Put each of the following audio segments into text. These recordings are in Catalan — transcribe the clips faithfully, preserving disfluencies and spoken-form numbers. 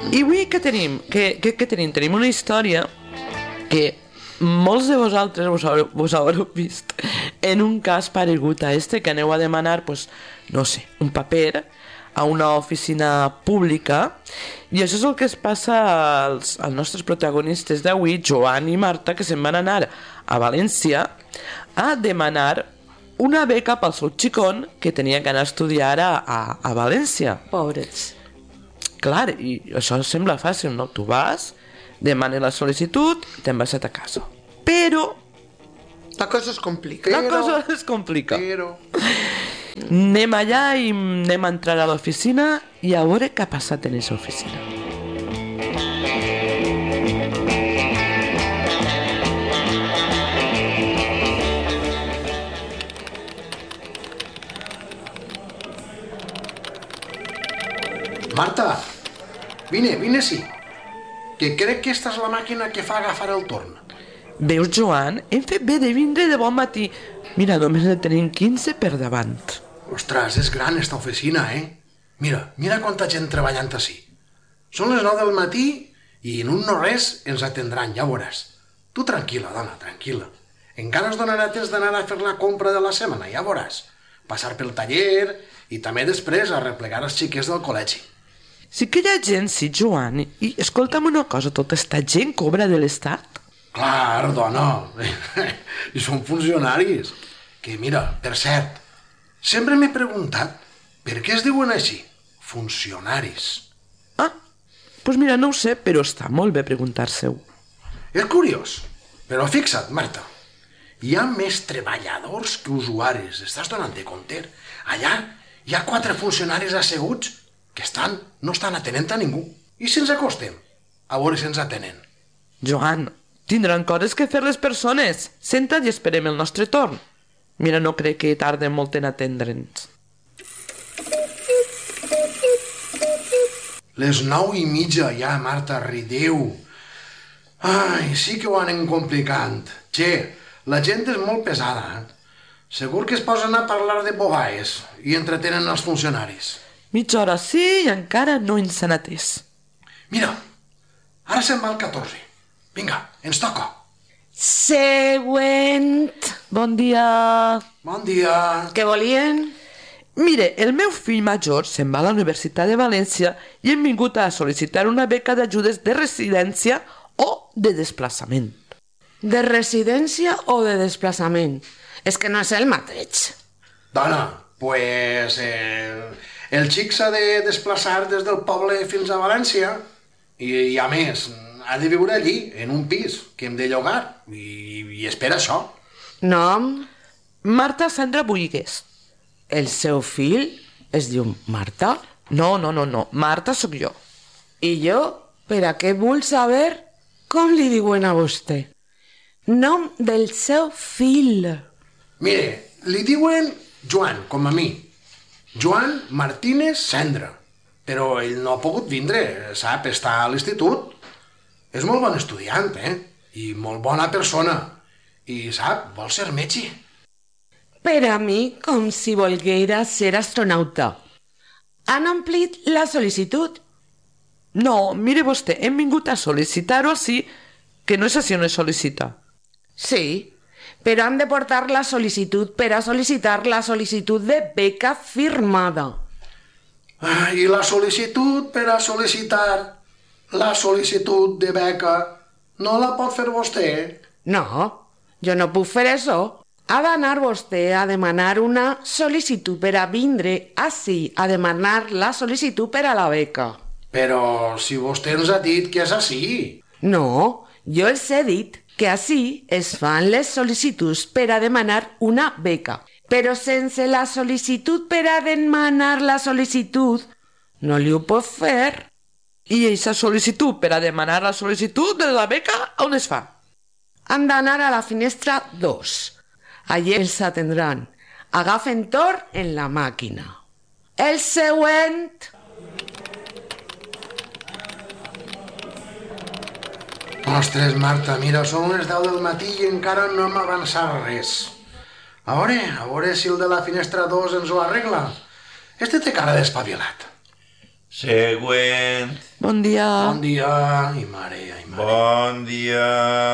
I avui què tenim? Què, què, què tenim? Tenim una història que molts de vosaltres vos haureu, vos haureu vist en un cas paregut a este, que aneu a demanar, pues, no sé, un paper a una oficina pública, i això és el que es passa als, als nostres protagonistes d'avui, Joan i Marta, que se'n van anar a València a demanar una beca pel seu xicón que tenia que anar a estudiar a, a, a València. Pobres. Clar, i això sembla fàcil, no? Tu vas, demanes la sol·licitud, te'n vas a ta casa. Però La cosa es complica. la cosa es complica. Però... Anem allà i anem a entrar a l'oficina i a veure què ha passat en aquesta oficina. Marta, vine, vine sí. Que crec que esta és la màquina que fa agafar el torn. Veus, Joan? Hem fet bé de vindre de bon matí. Mira, només ne tenim quinze per davant. Ostres, és gran esta oficina, eh? Mira, mira quanta gent treballant ací. Són les nou del matí i en un no res ens atendran, ja veuràs. Tu tranquil·la, dona, tranquil·la. Encara ens donarà temps d'anar a fer la compra de la setmana, ja veuràs. Passar pel taller i també després a replegar els xiquets del col·legi. Sí que hi ha gent, sí, Joan. I escolta'm una cosa, tota esta gent cobra de l'Estat? Clar, dona. I són funcionaris. Que mira, per cert, sempre m'he preguntat per què es diuen així, funcionaris. Ah, doncs pues mira, no ho sé, però està molt bé preguntar-se-ho. És curiós, però fixa't, Marta, hi ha més treballadors que usuaris, estàs donant de compte? Allà hi ha quatre funcionaris asseguts que estan, no estan atenent a ningú. I si ens acostem, a veure si ens atenen. Joan, tindran coses que fer les persones. Senta't i esperem el nostre torn. Mira, no crec que tarden molt en atendre'ns. Les nou i mitja ja, Marta, rideu. Ai, sí que ho anem complicant. Che, la gent és molt pesada, eh? Segur que es posen a parlar de bobaes i entretenen els funcionaris. Mitja hora sí i encara no ens han atès. Mira, ara se'n va el catorze. Vinga, ens toca. Següent. Bon dia. Bon dia. Què volien? Mire, el meu fill major se'n va a la Universitat de València i hem vingut a sol·licitar una beca d'ajudes de residència o de desplaçament. De residència o de desplaçament? És que no és el mateix. Dona, pues eh, el xic s'ha de desplaçar des del poble fins a València i, i a més ha de viure allí, en un pis que hem de llogar i, i espera això. Nom? Marta Sandra Buigues. El seu fill es diu Marta? No, no, no, no. Marta sóc jo. I jo, per a què vull saber com li diuen a vostè? Nom del seu fill. Mire, li diuen Joan, com a mi. Joan Martínez Sendra. Però ell no ha pogut vindre, sap? Està a l'institut. És molt bon estudiant, eh? I molt bona persona. I, sap, vol ser metge. Per a mi, com si volguera ser astronauta. Han omplit la sol·licitud? No, mire vostè, hem vingut a sol·licitar-ho així, que no és així on es sol·licita. Sí, però han de portar la sol·licitud per a sol·licitar la sol·licitud de beca firmada. Ah, I la sol·licitud per a sol·licitar la sol·licitud de beca no la pot fer vostè? No, jo no puc fer això. Ha d'anar vostè a demanar una sol·licitud per a vindre ací a demanar la sol·licitud per a la beca. Però si vostè ens ha dit que és així. No, jo els he dit que ací es fan les sol·licituds per a demanar una beca. Però sense la sol·licitud per a demanar la sol·licitud no li ho pot fer. I aquesta sol·licitud per a demanar la sol·licitud de la beca, on es fa? Han d'anar a la finestra dos. Allí els atendran. Agafen torn en la màquina. El següent. Ostres, Marta, mira, són les deu del matí i encara no hem avançat res. A veure, a veure si el de la finestra dos ens ho arregla. Este té cara d'espavilat. Següent. Bon dia. Bon dia, i mare, i mare. Bon dia.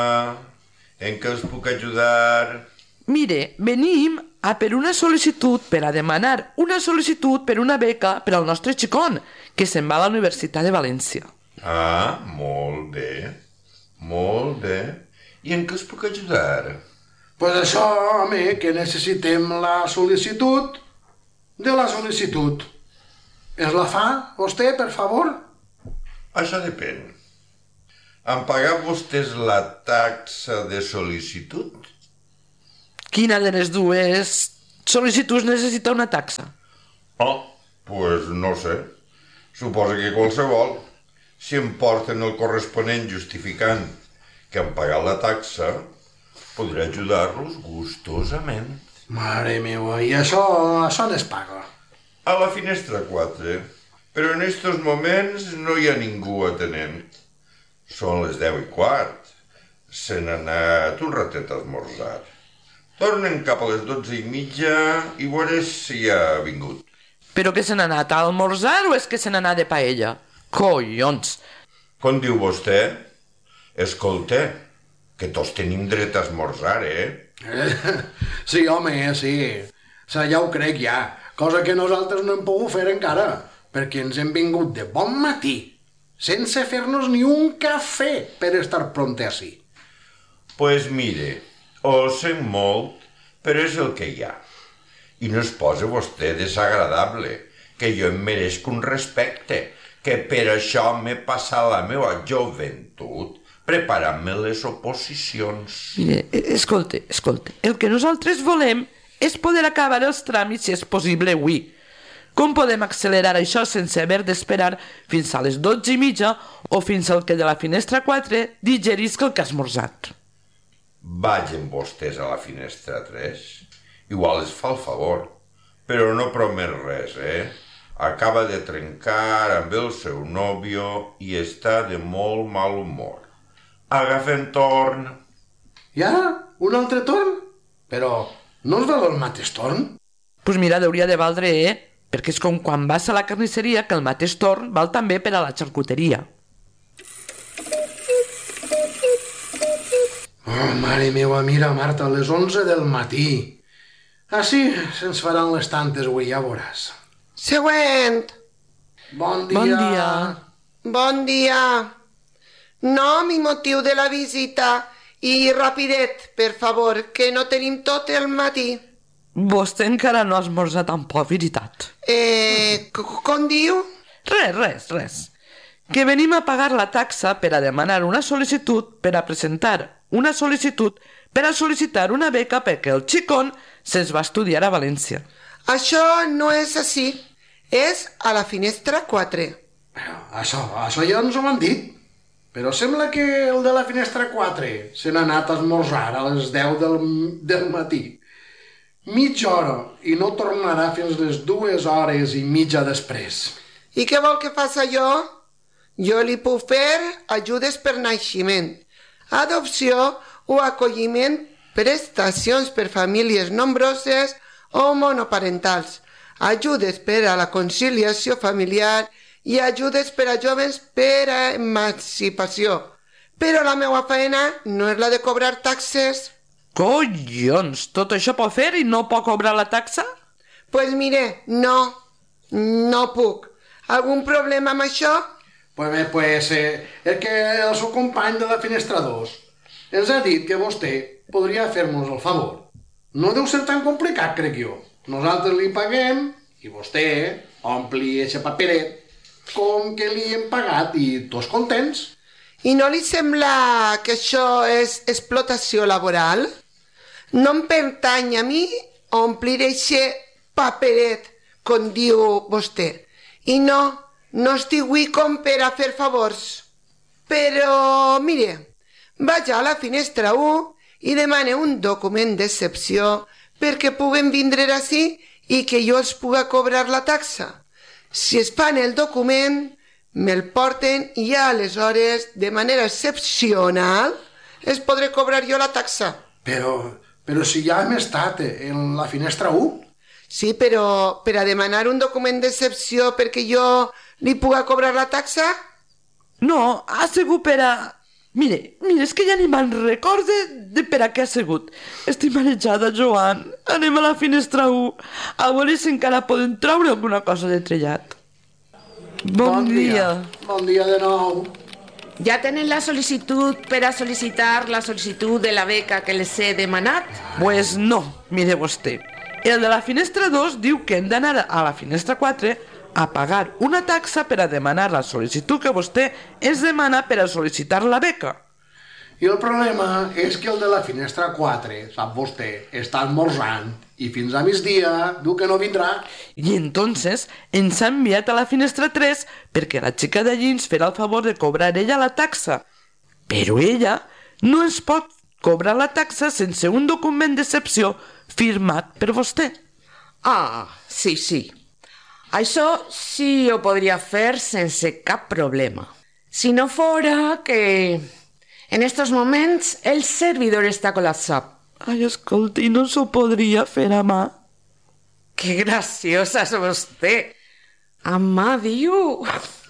En què us puc ajudar? Mire, venim a per una sol·licitud per a demanar una sol·licitud per una beca per al nostre xicón, que se'n va a la Universitat de València. Ah, molt bé. Molt bé. I en què us puc ajudar? Pues això, home, que necessitem la sol·licitud de la sol·licitud. Es la fa, vostè, per favor? Això depèn. Han pagat vostès la taxa de sol·licitud? Quina de les dues sol·licituds necessita una taxa? Oh, pues no sé. Suposo que qualsevol. Si em porten el corresponent justificant que han pagat la taxa, podré ajudar-los gustosament. Mare meva, i això, això no es paga. A la finestra quatre, però en estos moments no hi ha ningú atenent. Són les deu i quart. Se n'ha anat un ratet a esmorzar. Tornen cap a les dotze i mitja i veuré si ha vingut. Però que se n'ha anat a almorzar o és que se n'ha anat de paella? Collons! Com diu vostè? Escolta, que tots tenim dret a esmorzar, eh? Eh? Sí, home, sí. O sigui, ja ho crec, ja. Cosa que nosaltres no hem pogut fer encara, perquè ens hem vingut de bon matí, sense fer-nos ni un cafè per estar pronte ací. Pues mire, ho sent molt, però és el que hi ha. I no es posa vostè desagradable, que jo em mereixo un respecte, que per això m'he passat la meva joventut preparant-me les oposicions. Mire, escolte, escolte, el que nosaltres volem és poder acabar els tràmits si és possible avui. Com podem accelerar això sense haver d'esperar fins a les dotze i mitja o fins al que de la finestra quatre digerisca el que ha esmorzat? Vagin vostès a la finestra tres. Igual es fa el favor, però no promet res, eh? Acaba de trencar amb el seu nòvio i està de molt mal humor. Agafen torn. I ara? Un altre torn? Però no us val el mateix torn? Pues mira, hauria de valdre, eh? Perquè és com quan vas a la carnisseria que el mateix torn val també per a la xarcuteria. Oh, mare meva, mira, Marta, a les onze del matí. Així se'ns faran les tantes avui, ja veuràs. Següent. Bon dia. Bon dia. Bon dia. Nom i motiu de la visita i rapidet, per favor, que no tenim tot el matí. Vostè encara no ha esmorzat tampoc, veritat. Eh, com diu? Res, res, res. Que venim a pagar la taxa per a demanar una sol·licitud per a presentar una sol·licitud per a sol·licitar una beca perquè el xicón se'ns va estudiar a València. Això no és així. És a la finestra quatre. Però això, això ja ens ho han dit. Però sembla que el de la finestra quatre se n'ha anat a esmorzar a les deu del, del matí. Mitja hora i no tornarà fins les dues hores i mitja després. I què vol que faça jo? Jo li puc fer ajudes per naixement, adopció o acolliment, prestacions per famílies nombroses o monoparentals, ajudes per a la conciliació familiar i ajudes per a joves per a emancipació. Però la meva feina no és la de cobrar taxes. Collons, tot això pot fer i no pot cobrar la taxa? Pues mire, no, no puc. Algun problema amb això? Pues bé, pues, eh, és que el seu company de la finestra dos ens ha dit que vostè podria fer-nos el favor. No deu ser tan complicat, crec jo. Nosaltres li paguem i vostè ompli aquest paperet com que li hem pagat i tots contents. I no li sembla que això és explotació laboral? No em pertany a mi omplir aquest paperet, com diu vostè. I no, no estic com per a fer favors. Però, mire, vaig a la finestra u i demane un document d'excepció perquè puguen vindre ací i que jo els puga cobrar la taxa. Si es fan el document, me'l porten i ja aleshores, de manera excepcional, es podré cobrar jo la taxa. Però, però si ja hem estat en la finestra u. Sí, però per a demanar un document d'excepció perquè jo li puga cobrar la taxa? No, ha sigut per a... Mire, mire, és que ja ni me'n recorde de per a què ha sigut. Estic marejada, Joan. Anem a la finestra u, a veure si encara poden treure alguna cosa de trellat. Bon, dia. Bon dia de nou. Ja tenen la sol·licitud per a sol·licitar la sol·licitud de la beca que les he demanat? Pues no, mire vostè. El de la finestra dos diu que hem d'anar a la finestra quatre a pagar una taxa per a demanar la sol·licitud que vostè ens demana per a sol·licitar la beca. I el problema és que el de la finestra quatre, sap vostè, està esmorzant i fins a migdia diu que no vindrà. I entonces ens ha enviat a la finestra tres perquè la xica d'allí ens farà el favor de cobrar ella la taxa. Però ella no ens pot cobrar la taxa sense un document d'excepció firmat per vostè. Ah, sí, sí. Això sí ho podria fer sense cap problema. Si no fora que en estos moments el servidor està col·lapsat. Ai, escolti, no s'ho podria fer a mà? Que graciosa és vostè. A mà, diu.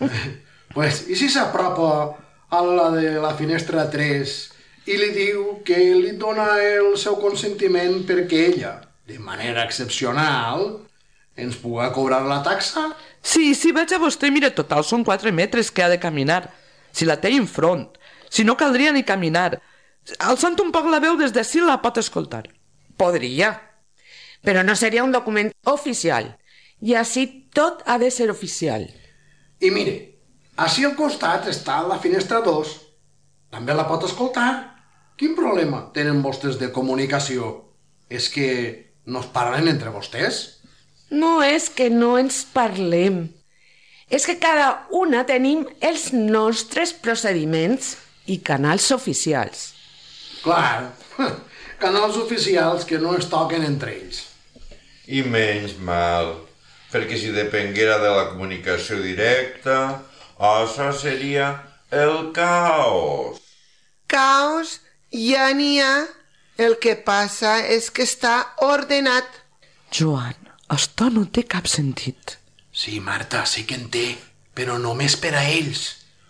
Pues, i si s'apropa a la de la finestra tres i li diu que li dona el seu consentiment perquè ella, de manera excepcional, ens puga cobrar la taxa? Sí, sí, vaig a vostè, mira, total, són quatre metres que ha de caminar. Si la té enfront, si no caldria ni caminar. Alçant un poc la veu des d'ací la pot escoltar. Podria, però no seria un document oficial. I així tot ha de ser oficial. I mire, així al costat està la finestra dos. També la pot escoltar. Quin problema tenen vostès de comunicació? És que no es parlen entre vostès? No és que no ens parlem. És que cada una tenim els nostres procediments i canals oficials. Clar, canals oficials que no es toquen entre ells. I menys mal, perquè si depenguera de la comunicació directa, això seria el caos. Caos ja n'hi ha. El que passa és que està ordenat. Joan, això no té cap sentit. Sí, Marta, sí que en té, però només per a ells.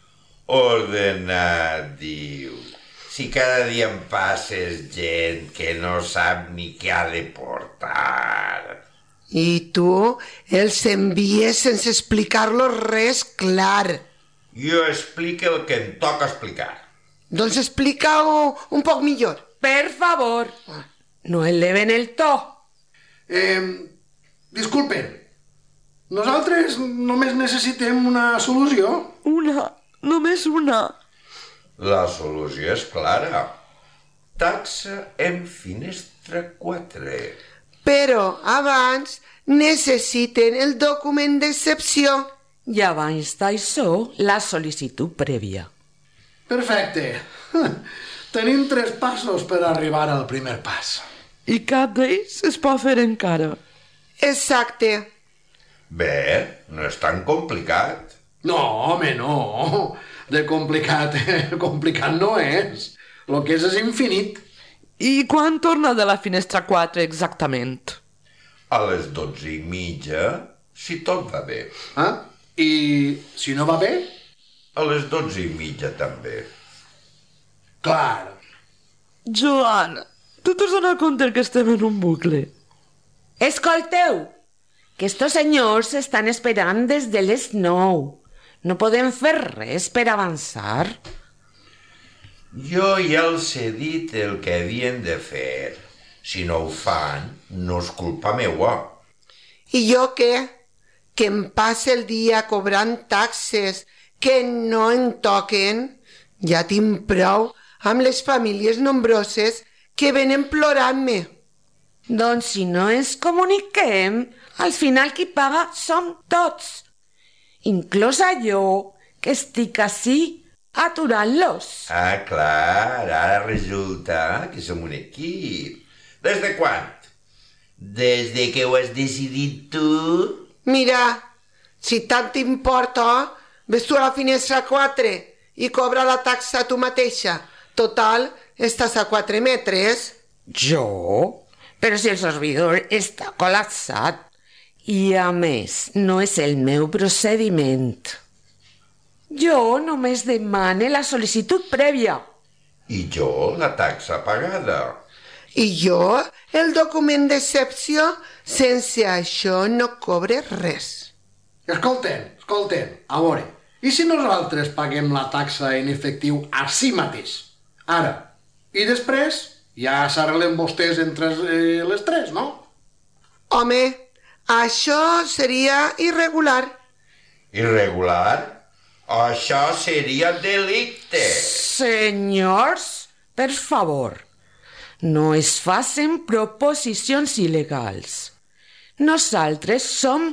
Ordenat, diu. Si cada dia em passes gent que no sap ni què ha de portar. I tu els envies sense explicar-los res clar. Jo explico el que em toca explicar. Doncs explica-ho un poc millor. Per favor, no eleven el to. Eh, disculpen, nosaltres només necessitem una solució. Una, només una. La solució és clara. Taxa en finestra quatre. Però abans necessiten el document d'excepció. I abans d'això, la sol·licitud prèvia. Perfecte. Tenim tres passos per arribar al primer pas. I cap d'ells es pot fer encara. Exacte. Bé, no és tan complicat. No, home, no. De complicat, complicat no és. El que és és infinit. I quan torna de la finestra quatre exactament? A les dotze i mitja, si tot va bé. Ah? I si no va bé? A les dotze i mitja també. Clar. Joan, tu t'has donat compte que estem en un bucle? Escolteu, que estos senyors estan esperant des de les nou. No podem fer res per avançar. Jo ja els he dit el que havien de fer. Si no ho fan, no és culpa meua. I jo què? Que em passe el dia cobrant taxes que no en toquen? Ja tinc prou amb les famílies nombroses que venen plorant-me. Doncs si no ens comuniquem, al final qui paga som tots. Inclosa jo, que estic ací aturant-los. Ah, clar, ara resulta que som un equip. Des de quan? Des de que ho has decidit tu? Mira, si tant t'importa, ves tu a la finestra quatre i cobra la taxa tu mateixa. Total, estàs a quatre metres. Jo? Però si el servidor està col·lapsat. I a més, no és el meu procediment. Jo només demane la sol·licitud prèvia. I jo la taxa pagada. I jo el document d'excepció, sense això no cobre res. Escolten, escolten, a veure, i si nosaltres paguem la taxa en efectiu així mateix? Ara. I després ja s'arreglen vostès entre eh, les tres, no? Home, això seria irregular. Irregular? Això seria delicte. Senyors, per favor, no es facin proposicions il·legals. Nosaltres som